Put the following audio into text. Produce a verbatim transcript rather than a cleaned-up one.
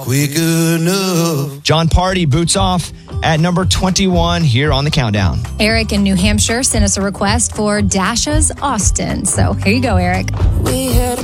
quick enough. John Party boots off at number twenty-one here on the countdown. Eric in New Hampshire sent us a request for Dasha's Austin. So here you go, Eric. We had